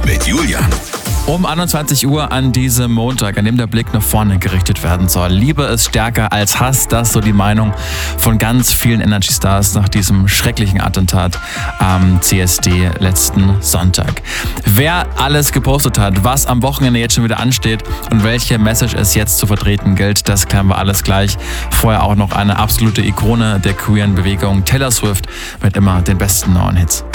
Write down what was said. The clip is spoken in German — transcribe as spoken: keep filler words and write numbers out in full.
mit Julian. Um einundzwanzig Uhr an diesem Montag, an dem der Blick nach vorne gerichtet werden soll. Liebe ist stärker als Hass, das ist so die Meinung von ganz vielen Energy Stars nach diesem schrecklichen Attentat am C S D letzten Sonntag. Wer alles gepostet hat, was am Wochenende jetzt schon wieder ansteht und welche Message es jetzt zu vertreten gilt, das klären wir alles gleich. Vorher auch noch eine absolute Ikone der queeren Bewegung, Taylor Swift, mit immer den besten neuen Hits.